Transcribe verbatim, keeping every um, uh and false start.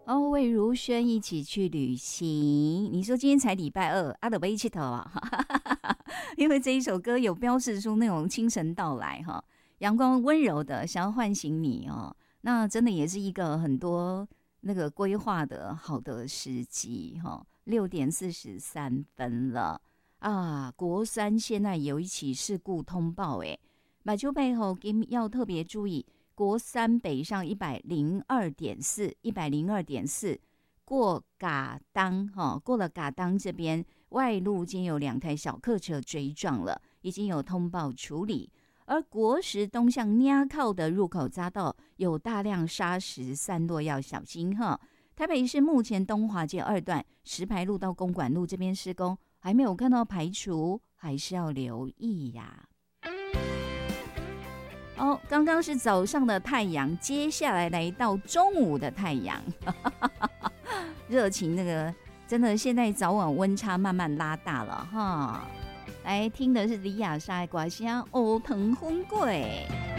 哦，魏如萱一起去旅行。你说今天才礼拜二，阿德贝一起头啊，因为这一首歌有标示出那种清晨到来哈，阳光温柔的想要唤醒你哦，那真的也是一个很多那个规划的好的时机哈。六点四十三分了啊，国三现在有一起事故通报哎，马丘背后要特别注意。国三北上一百零二点四，一百零二点四，过嘎当哈，过了嘎当这边外路间有两台小客车追撞了，已经有通报处理。而国十东向捏靠的入口匝道有大量砂石散落，要小心哈。台北市目前东华街二段石牌路到公馆路这边施工，还没有看到排除，还是要留意呀。哦，刚刚是早上的太阳，接下来来到中午的太阳，热情那个真的现在早晚温差慢慢拉大了哈。来听的是李雅莎的歌声《欧藤昏鬼》。